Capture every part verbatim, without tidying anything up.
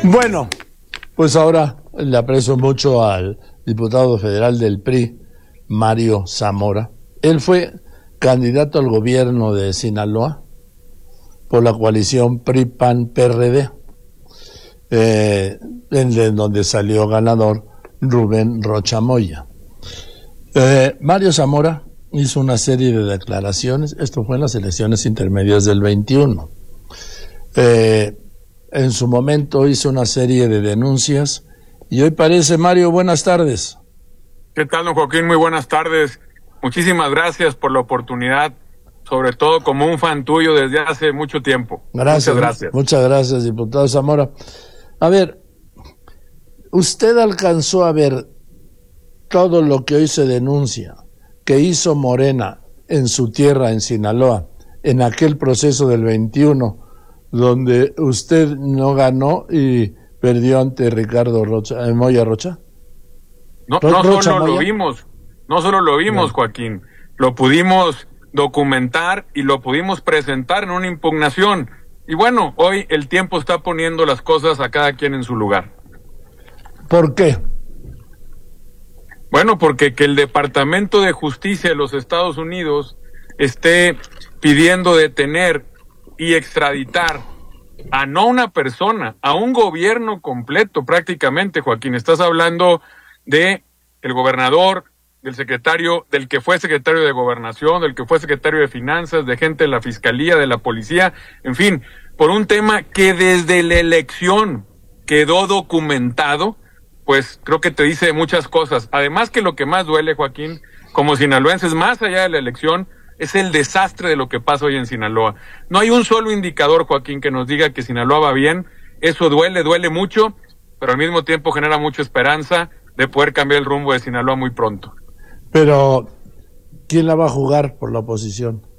Bueno, pues ahora le aprecio mucho al diputado federal del P R I, Mario Zamora. Él fue candidato al gobierno de Sinaloa por la coalición P R I P A N P R D, eh, en, en donde salió ganador Rubén Rocha Moya. Eh, Mario Zamora hizo una serie de declaraciones, esto fue en las elecciones intermedias del veintiuno. Eh, en su momento hizo una serie de denuncias y hoy parece, Mario, buenas tardes. ¿Qué tal, don Joaquín? Muy buenas tardes. Muchísimas gracias por la oportunidad, sobre todo como un fan tuyo desde hace mucho tiempo. Gracias, muchas gracias. Muchas gracias, diputado Zamora. A ver, usted alcanzó a ver todo lo que hoy se denuncia que hizo Morena en su tierra, en Sinaloa, en aquel proceso del veintiuno, donde usted no ganó y perdió ante Ricardo Rocha, eh, Moya Rocha. No, Ro no Rocha solo Moya. lo vimos, no solo lo vimos, no. Joaquín, lo pudimos documentar y lo pudimos presentar en una impugnación. Y bueno, hoy el tiempo está poniendo las cosas a cada quien en su lugar. ¿Por qué? Bueno, porque que el Departamento de Justicia de los Estados Unidos esté pidiendo detener y extraditar a no una persona, a un gobierno completo prácticamente, Joaquín. Estás hablando de el gobernador, del secretario, del que fue secretario de Gobernación, del que fue secretario de Finanzas, de gente de la Fiscalía, de la Policía, en fin, por un tema que desde la elección quedó documentado. Pues creo que te dice muchas cosas. Además que lo que más duele, Joaquín, como sinaloenses, más allá de la elección, es el desastre de lo que pasa hoy en Sinaloa. No hay un solo indicador, Joaquín, que nos diga que Sinaloa va bien. Eso duele, duele mucho, pero al mismo tiempo genera mucha esperanza de poder cambiar el rumbo de Sinaloa muy pronto. Pero, ¿quién la va a jugar por la oposición?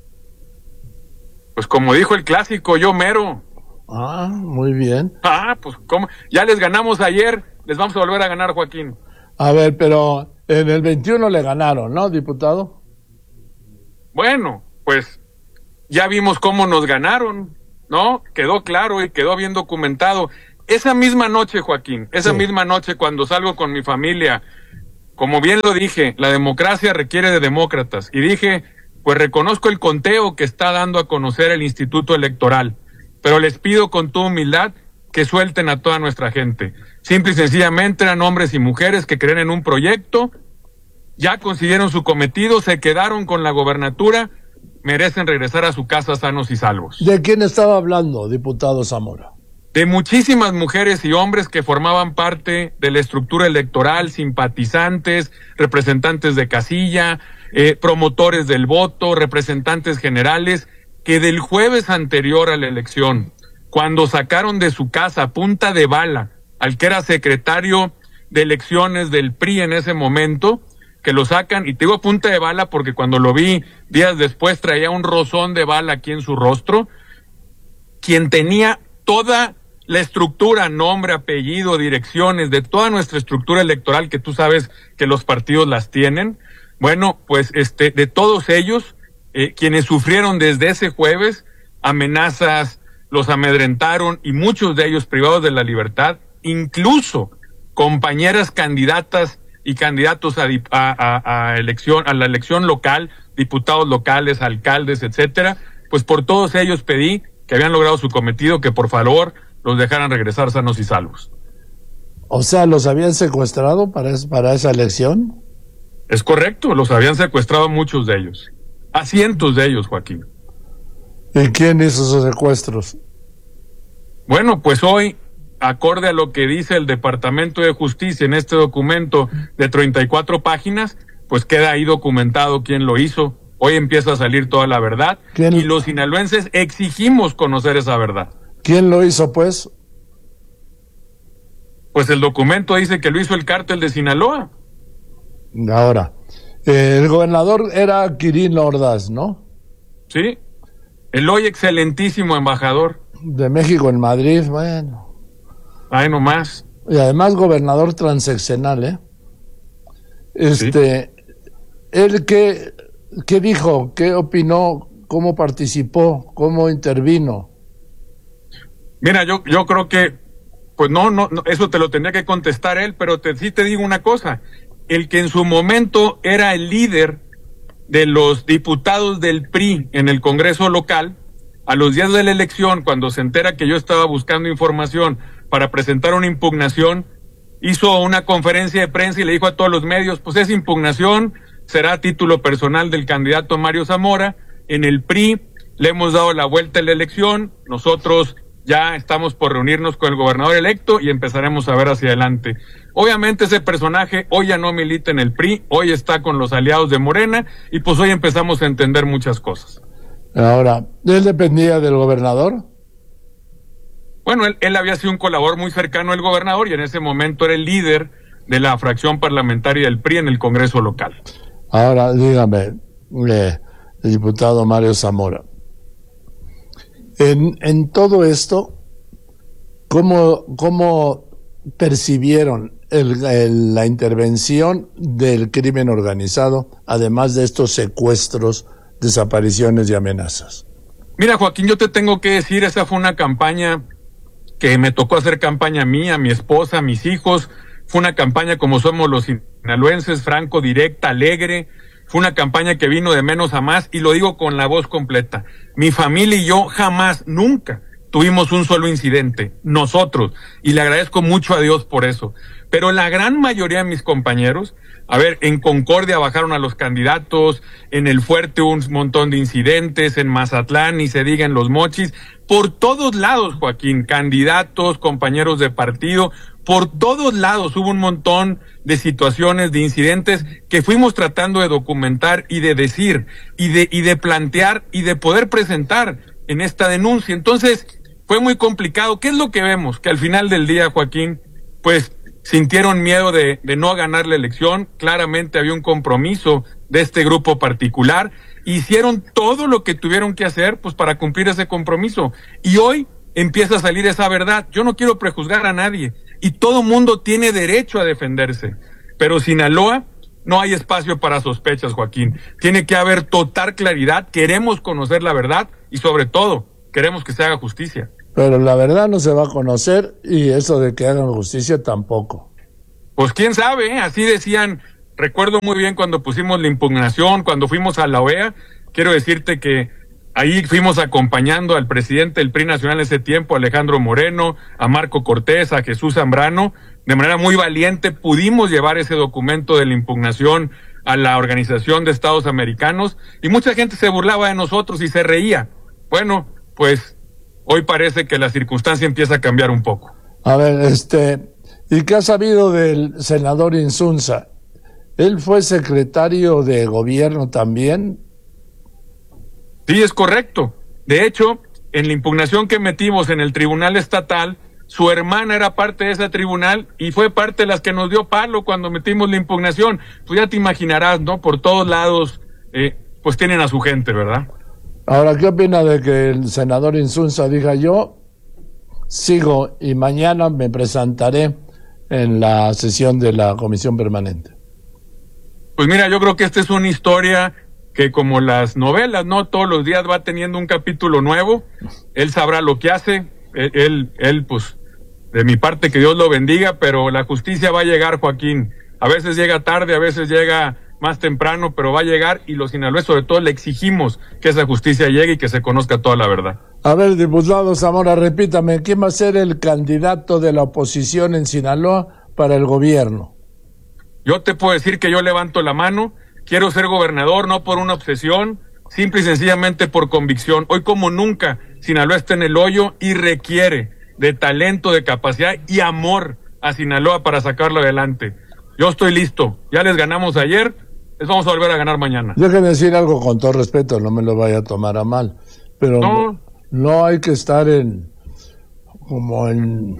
Pues como dijo el clásico, yo mero. Ah, muy bien. Ah, pues ¿cómo? Ya les ganamos ayer, les vamos a volver a ganar, Joaquín. A ver, pero en el veintiuno le ganaron, ¿no, diputado? Bueno, pues ya vimos cómo nos ganaron, ¿no? Quedó claro y quedó bien documentado. Esa misma noche, Joaquín, esa sí. misma noche cuando salgo con mi familia, como bien lo dije, la democracia requiere de demócratas. Y dije, pues reconozco el conteo que está dando a conocer el Instituto Electoral, pero les pido con toda humildad que suelten a toda nuestra gente. Simple y sencillamente eran hombres y mujeres que creen en un proyecto, ya consiguieron su cometido, se quedaron con la gobernatura, merecen regresar a su casa sanos y salvos. ¿De quién estaba hablando, diputado Zamora? De muchísimas mujeres y hombres que formaban parte de la estructura electoral, simpatizantes, representantes de casilla, eh, promotores del voto, representantes generales, que del jueves anterior a la elección, cuando sacaron de su casa a punta de bala al que era secretario de elecciones del P R I en ese momento, que lo sacan, y te digo a punta de bala porque cuando lo vi días después traía un rozón de bala aquí en su rostro, quien tenía toda la estructura, nombre, apellido, direcciones, de toda nuestra estructura electoral, que tú sabes que los partidos las tienen, bueno, pues este, de todos ellos, eh, quienes sufrieron desde ese jueves amenazas, los amedrentaron y muchos de ellos privados de la libertad, incluso compañeras candidatas y candidatos a, a, a, a elección, a la elección local, diputados locales, alcaldes, etcétera, pues por todos ellos pedí que habían logrado su cometido, que por favor los dejaran regresar sanos y salvos. O sea, ¿los habían secuestrado para, es, para esa elección? Es correcto, los habían secuestrado muchos de ellos, a cientos de ellos, Joaquín. ¿Y quién hizo esos secuestros? Bueno, pues hoy, acorde a lo que dice el Departamento de Justicia en este documento de treinta y cuatro páginas, pues queda ahí documentado quién lo hizo. Hoy empieza a salir toda la verdad ¿Quién? Y los sinaloenses exigimos conocer esa verdad. ¿Quién lo hizo, pues? Pues el documento dice que lo hizo el cártel de Sinaloa. Ahora, eh, el gobernador era Quirino Ordaz, ¿no? Sí, el hoy excelentísimo embajador. De México en Madrid, bueno. Ay, no más. Y además gobernador transeccional, ¿eh? Este, ¿sí? ¿Él qué, qué dijo? ¿Qué opinó? ¿Cómo participó? ¿Cómo intervino? Mira, yo, yo creo que Pues no, no, no, eso te lo tendría que contestar él, pero te, sí te digo una cosa, el que en su momento era el líder de los diputados del P R I en el Congreso local, a los días de la elección, cuando se entera que yo estaba buscando información para presentar una impugnación, hizo una conferencia de prensa y le dijo a todos los medios, pues esa impugnación será a título personal del candidato Mario Zamora. En el P R I le hemos dado la vuelta a la elección, nosotros ya estamos por reunirnos con el gobernador electo y empezaremos a ver hacia adelante. Obviamente ese personaje hoy ya no milita en el P R I, hoy está con los aliados de Morena y pues hoy empezamos a entender muchas cosas. Ahora, ¿él dependía del gobernador? Bueno, él, él había sido un colaborador muy cercano al gobernador y en ese momento era el líder de la fracción parlamentaria del P R I en el Congreso local. Ahora, dígame, eh, el diputado Mario Zamora, en, en todo esto, ¿cómo, cómo percibieron el, el, la intervención del crimen organizado, además de estos secuestros, desapariciones y amenazas? Mira, Joaquín, yo te tengo que decir, esa fue una campaña que me tocó hacer campaña a mí, a mi esposa, a mis hijos. Fue una campaña como somos los sinaloenses, franco, directa, alegre. Fue una campaña que vino de menos a más y lo digo con la voz completa. Mi familia y yo jamás, nunca tuvimos un solo incidente, nosotros, y le agradezco mucho a Dios por eso. Pero la gran mayoría de mis compañeros, a ver, en Concordia bajaron a los candidatos, en El Fuerte un montón de incidentes, en Mazatlán, ni se diga en Los Mochis, por todos lados, Joaquín, candidatos, compañeros de partido, por todos lados hubo un montón de situaciones, de incidentes que fuimos tratando de documentar y de decir, y de, y de plantear, y de poder presentar en esta denuncia. Entonces, fue muy complicado. ¿Qué es lo que vemos? Que al final del día, Joaquín, pues sintieron miedo de, de no ganar la elección. Claramente había un compromiso de este grupo particular. Hicieron todo lo que tuvieron que hacer, pues, para cumplir ese compromiso. Y hoy empieza a salir esa verdad. Yo no quiero prejuzgar a nadie. Y todo mundo tiene derecho a defenderse. Pero Sinaloa no hay espacio para sospechas, Joaquín. Tiene que haber total claridad. Queremos conocer la verdad y, sobre todo, queremos que se haga justicia. Pero la verdad no se va a conocer y eso de que hagan justicia tampoco. Pues quién sabe, ¿eh? Así decían. Recuerdo muy bien cuando pusimos la impugnación, cuando fuimos a la O E A. Quiero decirte que ahí fuimos acompañando al presidente del P R I nacional en ese tiempo, Alejandro Moreno, a Marco Cortés, a Jesús Zambrano. De manera muy valiente pudimos llevar ese documento de la impugnación a la Organización de Estados Americanos y mucha gente se burlaba de nosotros y se reía. Bueno, pues hoy parece que la circunstancia empieza a cambiar un poco. A ver, este, ¿y qué has sabido del senador Insunza? ¿Él fue secretario de gobierno también? Sí, es correcto. De hecho, en la impugnación que metimos en el Tribunal Estatal, su hermana era parte de ese tribunal y fue parte de las que nos dio palo cuando metimos la impugnación. Pues ya te imaginarás, ¿no? Por todos lados, eh, pues tienen a su gente, ¿verdad? Ahora, ¿qué opina de que el senador Insunza diga yo sigo y mañana me presentaré en la sesión de la Comisión Permanente? Pues mira, yo creo que esta es una historia que, como las novelas, ¿no? Todos los días va teniendo un capítulo nuevo. Él sabrá lo que hace. Él, él, él, pues, de mi parte, que Dios lo bendiga, pero la justicia va a llegar, Joaquín. A veces llega tarde, a veces llega más temprano, pero va a llegar y los sinaloenses, sobre todo, le exigimos que esa justicia llegue y que se conozca toda la verdad. A ver, diputado Zamora, repítame, ¿quién va a ser el candidato de la oposición en Sinaloa para el gobierno? Yo te puedo decir que yo levanto la mano, quiero ser gobernador, no por una obsesión, simple y sencillamente por convicción. Hoy como nunca, Sinaloa está en el hoyo y requiere de talento, de capacidad y amor a Sinaloa para sacarlo adelante. Yo estoy listo, ya les ganamos ayer, les vamos a volver a ganar mañana. Déjenme decir algo con todo respeto, no me lo vaya a tomar a mal, pero no, no, no hay que estar en como en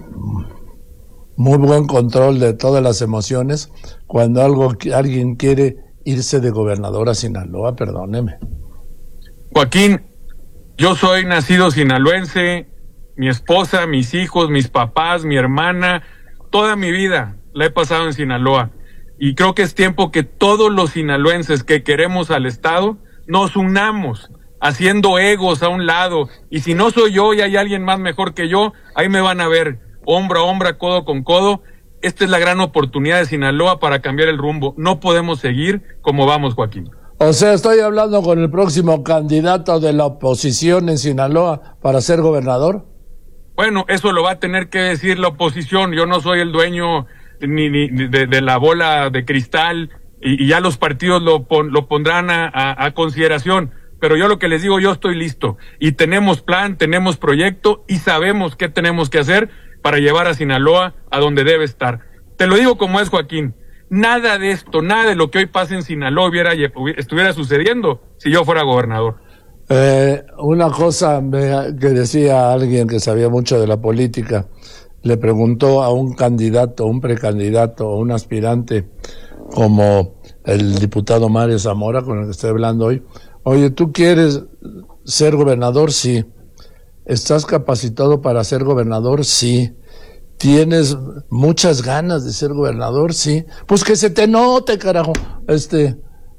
muy buen control de todas las emociones cuando algo alguien quiere irse de gobernador a Sinaloa, perdóneme. Joaquín, yo soy nacido sinaloense, mi esposa, mis hijos, mis papás, mi hermana, toda mi vida la he pasado en Sinaloa. Y creo que es tiempo que todos los sinaloenses que queremos al Estado nos unamos, haciendo egos a un lado. Y si no soy yo y hay alguien más mejor que yo, ahí me van a ver. hombro a hombro, codo con codo. Esta es la gran oportunidad de Sinaloa para cambiar el rumbo. No podemos seguir como vamos, Joaquín. O sea, estoy hablando con el próximo candidato de la oposición en Sinaloa para ser gobernador. Bueno, eso lo va a tener que decir la oposición. Yo no soy el dueño ni, ni de, de la bola de cristal y, y ya los partidos lo, pon, lo pondrán a, a, a consideración. Pero yo lo que les digo, yo estoy listo. Y tenemos plan, tenemos proyecto y sabemos qué tenemos que hacer para llevar a Sinaloa a donde debe estar. Te lo digo como es, Joaquín. Nada de esto, nada de lo que hoy pasa en Sinaloa hubiera, estuviera sucediendo si yo fuera gobernador. Eh, una cosa que decía alguien que sabía mucho de la política, le preguntó a un candidato, un precandidato, un aspirante como el diputado Mario Zamora, con el que estoy hablando hoy, oye, ¿tú quieres ser gobernador? Sí. ¿Estás capacitado para ser gobernador? Sí. ¿Tienes muchas ganas de ser gobernador? Sí. Pues que se te note, carajo. Este,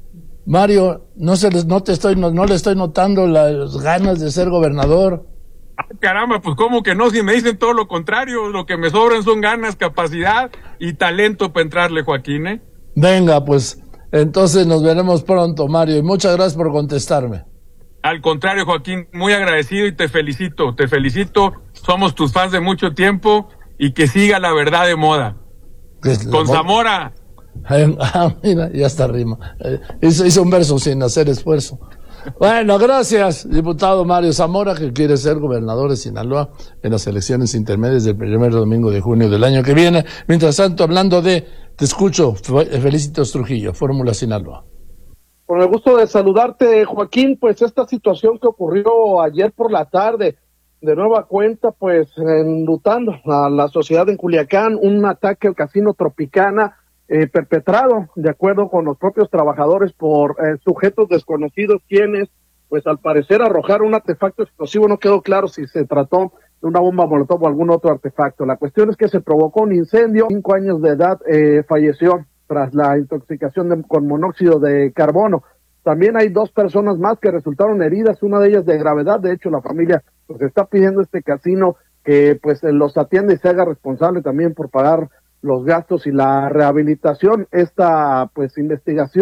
Mario, no se les, no te estoy, no, no le estoy notando las ganas de ser gobernador. Ah, caramba, pues cómo que no, si me dicen todo lo contrario, lo que me sobran son ganas, capacidad y talento para entrarle, Joaquín, ¿eh? Venga, pues, entonces nos veremos pronto, Mario, y muchas gracias por contestarme. Al contrario, Joaquín, muy agradecido y te felicito, te felicito, somos tus fans de mucho tiempo y que siga la verdad de moda. Con Zamora. Ah, mira, ya está rima. Eh, hizo, hizo un verso sin hacer esfuerzo. Bueno, gracias, diputado Mario Zamora, que quiere ser gobernador de Sinaloa en las elecciones intermedias del primer domingo de junio del año que viene. Mientras tanto, hablando de, te escucho, Felicitos Trujillo, Fórmula Sinaloa. Con el gusto de saludarte, Joaquín, pues esta situación que ocurrió ayer por la tarde, de nueva cuenta, pues enlutando a la sociedad en Culiacán, un ataque al Casino Tropicana, eh, perpetrado, de acuerdo con los propios trabajadores, por eh, sujetos desconocidos, quienes, pues al parecer arrojaron un artefacto explosivo. No quedó claro si se trató de una bomba molotov o algún otro artefacto. La cuestión es que se provocó un incendio, cinco años de edad, eh, falleció tras la intoxicación de, con monóxido de carbono. También hay dos personas más que resultaron heridas, una de ellas de gravedad. De hecho, la familia pues está pidiendo a este casino que pues los atienda y se haga responsable también por pagar los gastos y la rehabilitación. Esta pues investigación